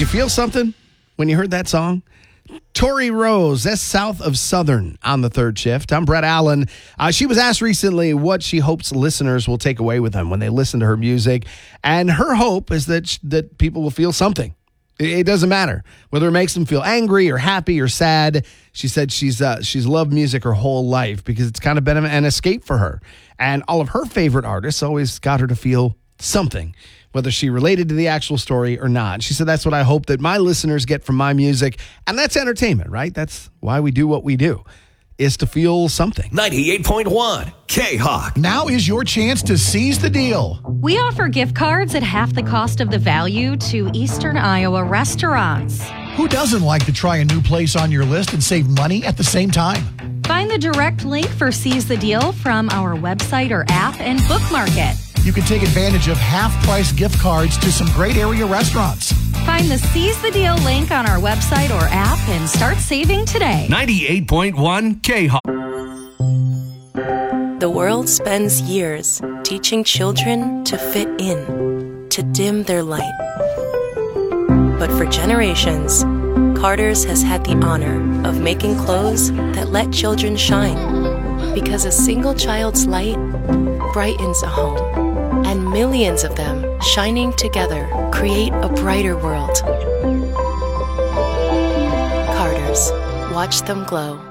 you feel something when you heard that song? Tori Rose, that's South of Southern on the third shift. I'm Brett Allen. She was asked recently what she hopes listeners will take away with them when they listen to her music. And her hope is that people will feel something. It doesn't matter whether it makes them feel angry or happy or sad. She said she's loved music her whole life because it's kind of been an escape for her. And all of her favorite artists always got her to feel something, whether she related to the actual story or not. She said, that's what I hope that my listeners get from my music. And that's entertainment, right? That's why we do what we do, is to feel something. 98.1 K-Hawk. Now is your chance to seize the deal. We offer gift cards at half the cost of the value to Eastern Iowa restaurants. Who doesn't like to try a new place on your list and save money at the same time? Find the direct link for Seize the Deal from our website or app and bookmark it. You can take advantage of half-price gift cards to some great area restaurants. Find the Seize the Deal link on our website or app and start saving today. 98.1 K-Hawk. The world spends years teaching children to fit in, to dim their light. But for generations, Carter's has had the honor of making clothes that let children shine. Because a single child's light brightens a home. And millions of them shining together create a brighter world. Carter's. Watch them glow.